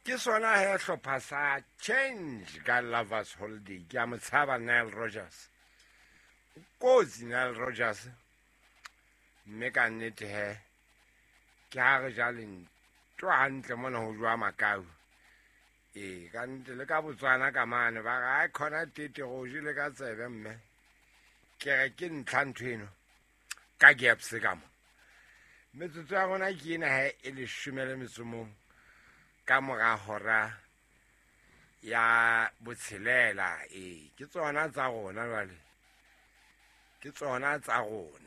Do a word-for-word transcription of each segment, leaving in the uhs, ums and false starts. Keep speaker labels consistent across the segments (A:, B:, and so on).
A: ke sona he hlopha sa Change ka Lovers Holiday ke a mo tshaba Nile Rodgers kotsi Nile Rodgers mme ka nnete he ke ha re jaleng to hantle mona ho jwa makau e ka nnete le ka botswana ka mane ba ga khona tete go jile ka tsebe mme ke re ke ntla nthweno ka gaps ka mo metsotso ya gona ke ena he e le shumele metsomong ka mora hora ya botshelela e ke tsona tsa gona jwale ke tsona tsa gona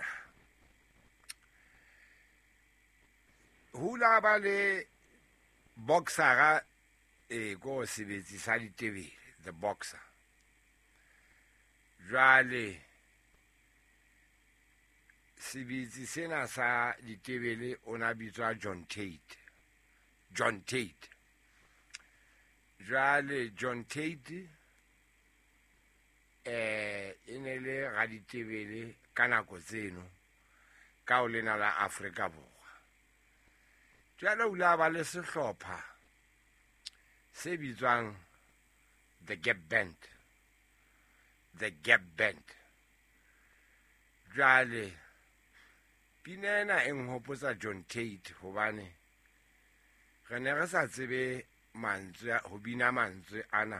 A: hula ba le boxer e go sebetsi sa ditebele the boxer jwale sebetsi sena sa ditebele ona bitswa John Tate John Tate jwale John Tate eh ene le ga ditebele ka nako tseno ka o lena la Afrika Borwa jwale o la ba le sehlopha se bitswang the Gap Band the Gap Band jwale pinena eng hopotsa John Tate hobane re ne re sa tsebe mantswe ho bina mantswe ana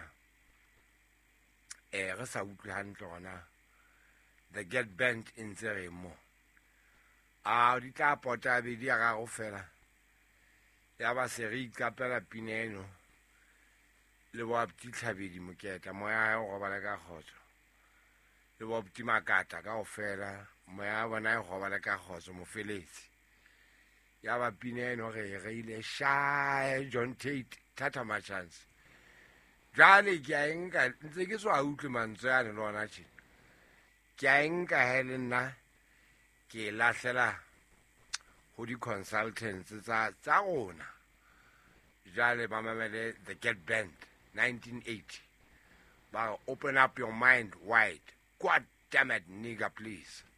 A: eh re sa utlwe hantle gona the Gap Band in Zeremo a di tla pota be di ga go fela ya ba se re ikapela pineno le wa pti tlhabedi moketa moya go bala ka khotso le wa pti makata ka go fela moya bona go bala ka khotso mo feletse ya ba pineno re re ile sha John Tate thata ma chance jale ke a enka ntse ke so a utlwe mantswe a le lona tshi ke a enka hele nna ke lahlela ho di consultants tsa tsa gona jale ba mamele the Gap Band nineteen eighty ba open up your mind wide god damn it nigga please